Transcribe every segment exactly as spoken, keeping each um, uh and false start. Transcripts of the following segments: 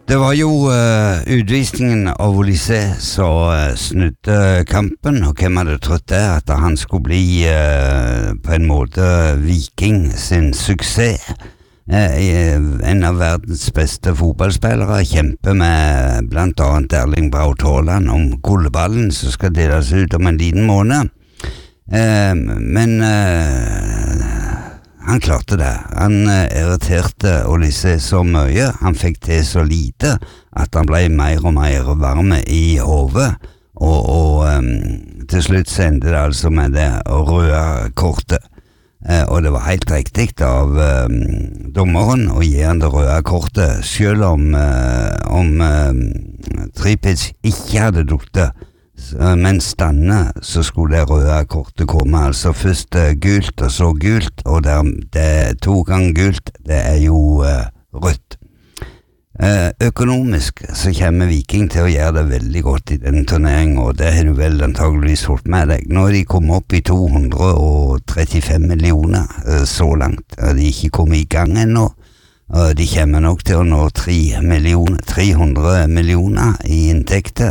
Det var jo uh, utvisningen av Olysée som uh, snudde kampen, og hvem hadde trodd det, at han skulle bli uh, på en måte Viking sin suksess. Uh, en av verdens beste fotballspillere kjemper med blant annet Erling Braut Haaland om gullballen som skal deles ut om en liten måned. Uh, men uh, han klarte det. Han uh, irriterte Olysée så mye, han fikk til så lite at han ble mer og mer varme i hodet, og, og um, til slutt sendte det altså med det røde kortet. Uh, og det var helt riktig av um, dommeren å gi han det røde kortet, selv om, uh, om uh, Tripic ikke hadde dukket. Men Stanne så skulle det røde kortet komme, altså først uh, gult og så gult, og der, det to ganger gult, det er jo uh, rødt. Uh, økonomisk så kommer Viking til å gjøre det veldig godt i den turneringen, og det har du vel antageligvis fått med deg. Nå er de kommet opp i to hundre trettifem millioner uh, så langt, og de er ikke kommet i gang ennå. Uh, de kommer nok til å nå tre millioner, tre hundre millioner i inntekter.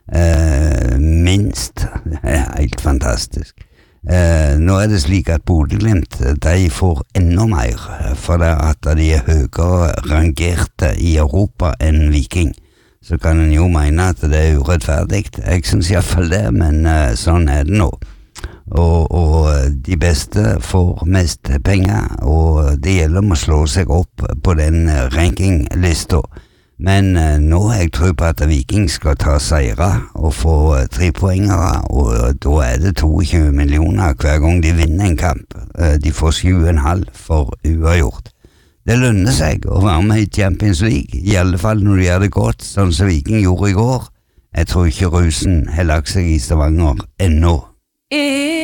Uh, minst. Det er helt fantastisk. Uh, nå er det slik at Bodø/Glimt de får enda mer for det at de er høyere rangerte i Europa enn Viking. Så kan en jo mene at det er urettferdig. Jeg synes i hvert fall det, men uh, sånn er det nå. Og, og de beste får mest penger, og det gjelder om å slå seg opp på den rankinglista. Men uh, nå har jeg tro på at Viking skal ta seire og få uh, tre poengere, og uh, da er det tjueto millioner hver gang de vinner en kamp. Uh, de får sju komma fem for uavgjort. Det lønner seg å være med i Champions League, i alle fall når de gjør det godt, sånn som Viking gjorde i går. Jeg tror ikke rusen har lagt seg i Stavanger ennå.